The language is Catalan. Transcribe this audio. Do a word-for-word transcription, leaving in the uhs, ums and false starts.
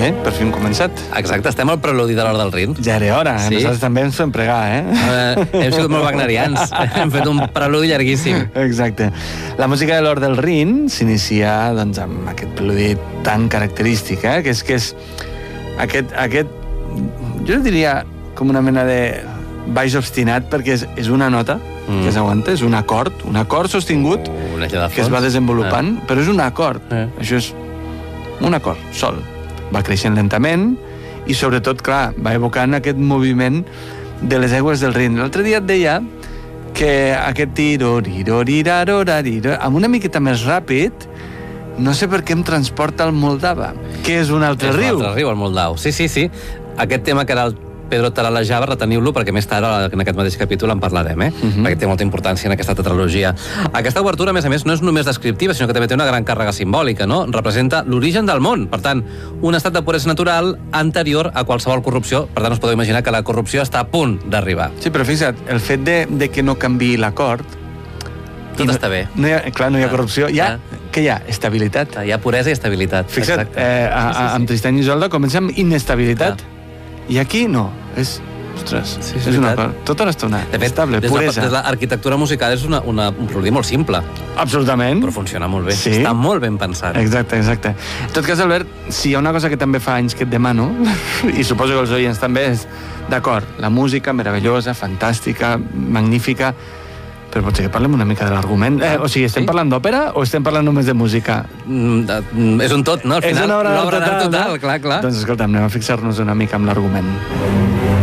Bé, per fi hem començat. Exacte, estem al preludi de l'Hora del Rin. Ja era hora, sí? Nosaltres també ens fem pregar, eh? Uh, hem sigut molt wagnerians, hem fet un preludi llarguíssim. Exacte. La música de l'Hora del Rin s'inicia doncs, amb aquest preludi tan característic, eh? que és que és aquest, aquest, jo diria com una mena de baix obstinat, perquè és, és una nota mm. que s'aguanta, és un acord, un acord sostingut uh, que es va desenvolupant, eh. però és un acord. Eh. Això és un acord, sol. Va creixent lentament i, sobretot, clar, va evocant aquest moviment de les aigües del Rin. L'altre dia et deia que aquest tirorirorirarorariro, amb una miqueta més ràpid, no sé per què em transporta al Moldava, que és un altre és riu. És un altre riu, el Moldau. Sí, sí, sí. Aquest tema que era el Pedro Taralejava, reteniu-lo, perquè més tard, en aquest mateix capítol, en parlarem, eh? Uh-huh. Perquè té molta importància en aquesta tetralogia. Aquesta obertura, a més a més, no és només descriptiva, sinó que també té una gran càrrega simbòlica, no? Representa l'origen del món, per tant, un estat de puresa natural anterior a qualsevol corrupció. Per tant, us podeu imaginar que la corrupció està a punt d'arribar. Sí, però fixa't, el fet de, de que no canviï l'acord... Tot no, està bé. No hi ha, clar, no hi ha corrupció. Hi ha, què hi ha? Estabilitat. Hi ha puresa i estabilitat. Fixa't, eh, a, a, amb Tristany i Isolda comença amb inestabilitat. Ah. I aquí no, és... Ostres, sí, és una cosa... Tota l'estona, estable, des puresa. De, des de l'arquitectura musical és una, una, un preludi molt simple. Absolutament. Però funciona molt bé. Sí. Està molt ben pensat. Exacte, exacte. En tot cas, Albert, si hi ha una cosa que també fa anys que et demano, i suposo que els oients també, és, d'acord, la música meravellosa, fantàstica, magnífica, però potser que parlem una mica de l'argument. Eh, o sigui, estem sí? parlant d'òpera o estem parlant només de música? Mm, de, és un tot, no? Al final, és una obra total, total, total, clar, clar. Doncs escolta, anem a fixar-nos una mica amb l'argument.